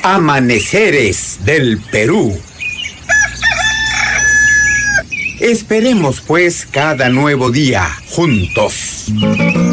Amaneceres del Perú. Esperemos pues cada nuevo día juntos.